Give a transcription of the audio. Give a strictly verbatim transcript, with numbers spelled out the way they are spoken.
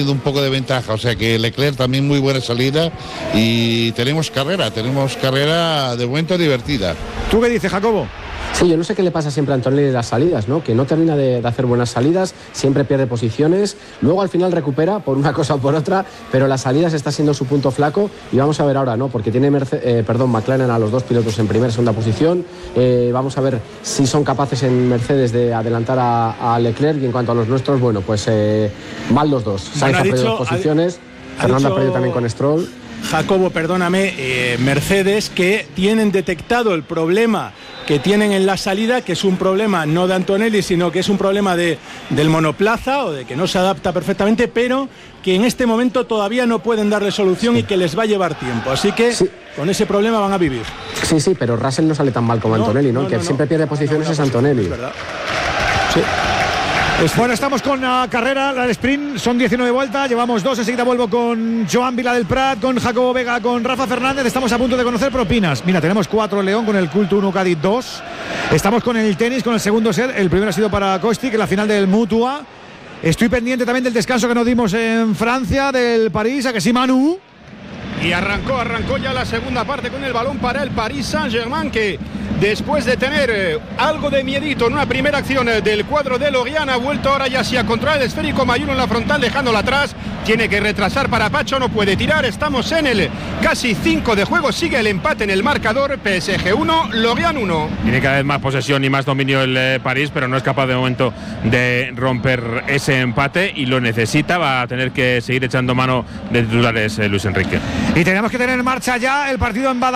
cogido un poco de ventaja, o sea que Leclerc también muy buena salida y tenemos carrera, tenemos carrera de momento divertida. ¿Tú qué dices, Jacobo? Sí, yo no sé qué le pasa siempre a Antonelli de las salidas, ¿no? Que no termina de, de hacer buenas salidas, siempre pierde posiciones, luego al final recupera por una cosa o por otra, pero las salidas está siendo su punto flaco y vamos a ver ahora, ¿no? Porque tiene Merce- eh, perdón, McLaren a los dos pilotos en primera y segunda posición, eh, vamos a ver si son capaces en Mercedes de adelantar a, a Leclerc y en cuanto a los nuestros, bueno, pues eh, mal los dos. Sainz ha perdido dos posiciones, ha Fernando dicho... ha perdido también con Stroll. Jacobo, perdóname, eh, Mercedes, que tienen detectado el problema que tienen en la salida, que es un problema no de Antonelli, sino que es un problema de, del monoplaza o de que no se adapta perfectamente, pero que en este momento todavía no pueden darle solución sí. y que les va a llevar tiempo. Así que sí. con ese problema van a vivir. Sí, sí, pero Russell no sale tan mal como no, Antonelli, ¿no? no, no que no, siempre pierde posiciones no, no, es Antonelli. Es verdad. Sí. Bueno, estamos con la carrera, la sprint, son diecinueve vueltas, llevamos dos, enseguida vuelvo con Joan Vila del Prat, con Jacobo Vega, con Rafa Fernández, estamos a punto de conocer propinas. Mira, tenemos cuatro León con el Culto uno Cádiz dos, estamos con el tenis, con el segundo set, el primero ha sido para Kostic, en la final del Mutua. Estoy pendiente también del descanso que nos dimos en Francia, del París, ¿a que sí, Manu? Y arrancó, arrancó ya la segunda parte con el balón para el Paris Saint-Germain, que después de tener eh, algo de miedito en una primera acción eh, del cuadro de Lorient, ha vuelto ahora ya sí a controlar el esférico. Mayuno en la frontal, dejándola atrás. Tiene que retrasar para Pacho, no puede tirar. Estamos en el casi cinco de juego. Sigue el empate en el marcador. P S G uno, Lorient uno. Tiene cada vez más posesión y más dominio el eh, París, pero no es capaz de momento de romper ese empate y lo necesita. Va a tener que seguir echando mano de titulares eh, Luis Enrique. Y tenemos que tener en marcha ya el partido en Badalona.